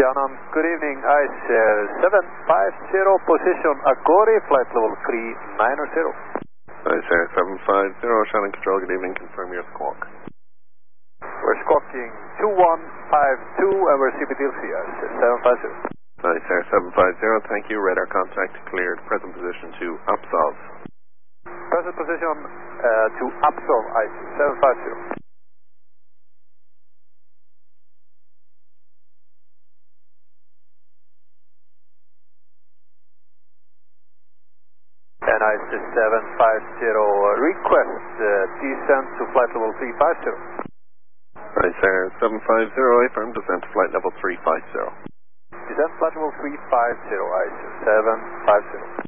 Shannon, good evening, ice 750, position Agori, flight level 390. Ice 750, Shannon Control, good evening, confirm your squawk. We're squawking 2152 and we're CPTLC, ice 750. Ice 750, thank you, radar contact cleared, present position to Upsolve. Present position to Upsolve, ice 750. And ice 750, request descent to flight level 350. Ice 750, affirm descent to flight level 350. Descent flight level 350, ice 750.